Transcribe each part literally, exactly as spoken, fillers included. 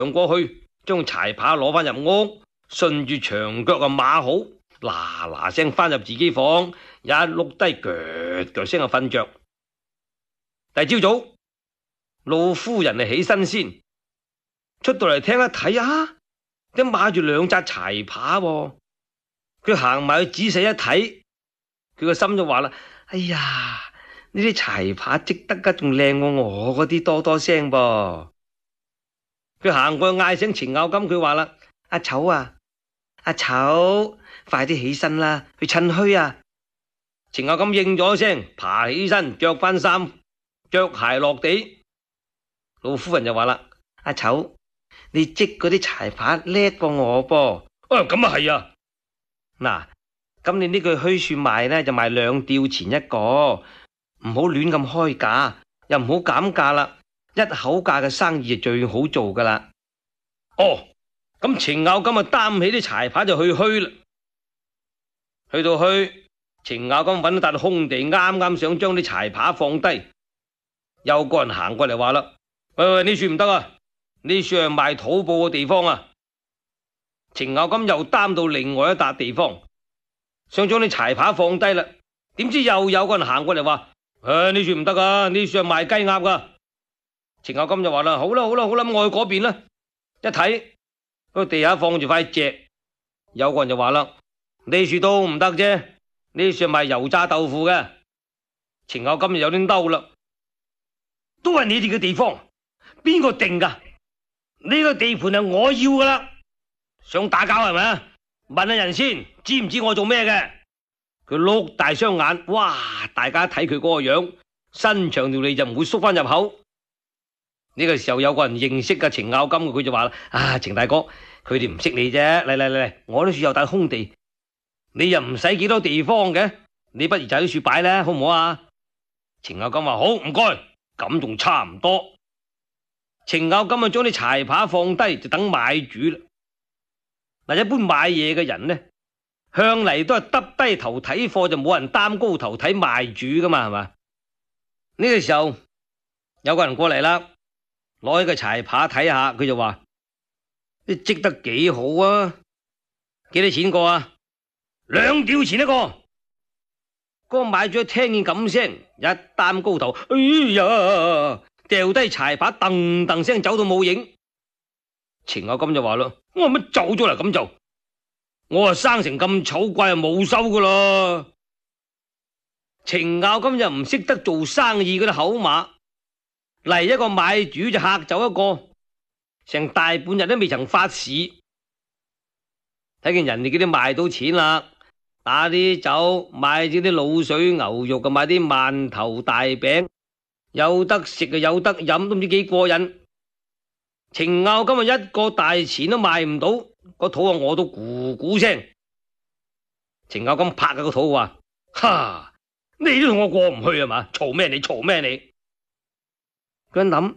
過去，將柴扒攞翻入屋，順住牆腳啊碼好，嗱嗱聲翻入自己房，一碌低腳腳聲就瞓着。第朝早，老夫人啊起身先，出到嚟聽一睇啊，點碼住兩紮柴扒喎？佢行埋去仔細一睇，佢個心就話啦：哎呀，呢啲柴扒織得噶，仲靚過我嗰啲多多聲噃。佢行過去嗌聲程咬金，佢話啦：阿丑啊，阿丑，快啲起身啦，去趁墟啊！程咬金應咗聲，爬起身，着翻衫，着鞋落地。老夫人就話啦：阿丑，你織嗰啲柴扒叻過我噃。哦，咁啊係啊！嗱，今年呢句墟算賣呢，就賣兩吊錢一個，唔好亂咁開價，又唔好減價啦。一口價嘅生意係最好做噶啦。哦，咁程咬金啊擔起啲柴扒就去墟啦。去到墟，程咬金揾到笪空地，啱啱想將啲柴扒放低，有個人行過嚟話啦：喂喂，呢處唔得啊，呢處係賣土布嘅地方啊。程咬金又擔到另外一笪地方，想將啲柴扒放低啦，點知又有個人行過嚟話：誒，呢處唔得啊，呢處係賣雞鴨噶。程咬金就話啦：好啦好啦好啦，我去嗰邊啦。一睇個地下放住塊席，有個人就話啦：呢處都唔得啫，呢處係賣油炸豆腐嘅。程咬金就有啲嬲啦，都係你哋嘅地方，邊個定噶？呢個地盤係我要噶啦。想打交係咪啊？問下人先，知唔知我做咩嘅？佢碌大雙眼，哇！大家睇佢嗰個樣，伸長條脷就唔會縮翻入口。呢個時候有個人認識嘅程咬金，佢就話啦：啊，程大哥，佢哋唔識你啫。嚟嚟嚟，我呢處有笪空地，你又唔使幾多地方嘅，你不如就喺呢處擺啦，好唔好啊？程咬金話：好，唔該，咁仲差唔多。程咬金啊，將啲柴扒放低，就等買主啦。嗱，一般買嘢嘅人呢，向嚟都係耷低頭睇貨，就冇人擔高頭睇賣主噶嘛，係嘛？呢個時候有個人過嚟啦，攞起個柴扒睇下，佢就話：你織得幾好啊？幾多錢個啊？兩吊錢一個。嗰個買主聽見咁聲，一擔高頭，哎呀，掉低柴扒，噔噔聲走到冇影。程咬金就話啦：我乜走咗啦？咁就我啊生成咁醜怪啊，冇收噶啦。程咬金又唔識得做生意嗰啲口馬，嚟一個買主就嚇走一個，成大半日都未曾發市。睇見人哋嗰啲賣到錢啦，打啲酒，買咗啲滷水牛肉，買啲饅頭大餅，有得食啊，有得飲，都唔知幾過癮。程咬金啊一個大錢都賣唔到，個肚啊餓到咕咕聲。程咬金拍下個肚話：哈，你都同我過唔去啊嘛？嘈咩你？嘈咩你？佢諗，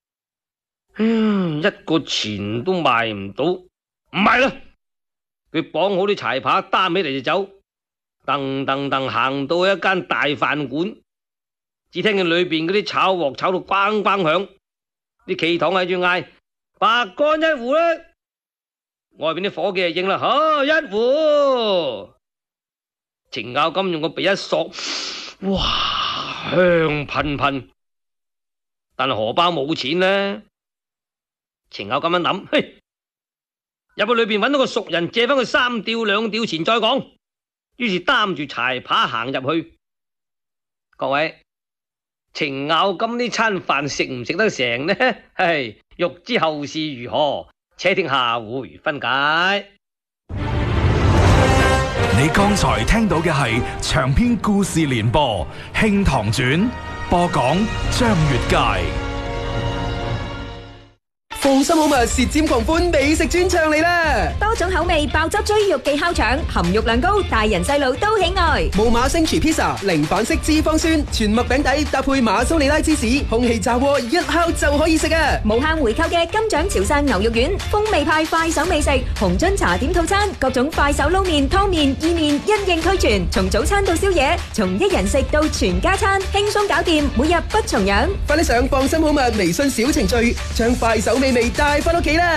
嗯，一個錢都賣唔到，唔賣啦。佢綁好啲柴扒，擔起嚟就走，噔噔噔行到一間大飯館，只聽見裏邊嗰啲炒鑊炒到咣咣響，啲企堂喺度嗌：白乾一壺啦！外邊啲伙計就應啦：好，一壺。程咬金用個鼻一索，哇，香噴噴，但係荷包冇錢呢。程咬金一諗，嘿，入去裏邊揾到個熟人，借翻佢三吊兩吊錢再講。於是擔住柴扒行入去。各位，程咬金呢餐飯食唔食得成呢？係欲知後事如何，且聽下回分解。 你剛才聽到嘅係長篇故事連播《慶堂傳》，播講張悅楷。 放心好物，舌尖狂歡美食專場嚟啦！ 多種口味爆汁追肉記烤腸，含肉量高，大人細路都喜愛。 冇馬星廚 pizza，零反式脂肪酸，全麥餅底搭配馬蘇里拉芝士，空氣炸鍋一烤就可以食啊！ 無限回購嘅金獎潮汕牛肉丸，風味派快手美食，紅樽茶點套餐，各種快手撈麵、湯麵、意麵一應俱全，從早餐到宵夜，從一人食到全家餐，輕鬆搞掂，每日不重樣。 快啲上放心好物微信小程序，將快手美美味帶翻屋企啦！